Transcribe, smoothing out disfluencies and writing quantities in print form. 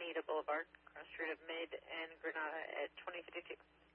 Alameda Boulevard, cross street of Mid and Granada at 2052.